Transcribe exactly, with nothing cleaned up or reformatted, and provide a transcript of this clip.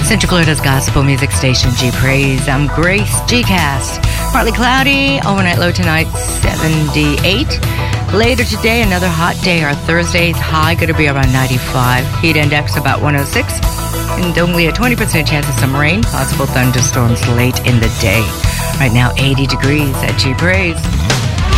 Central Florida's gospel music station, G Praise. I'm Grace, G-Cast. Partly cloudy, overnight low tonight, seventy-eight. Later today, another hot day. Our Thursday's high going to be around ninety-five. Heat index about one oh six. And only a twenty percent chance of some rain. Possible thunderstorms late in the day. Right now, eighty degrees at G Praise.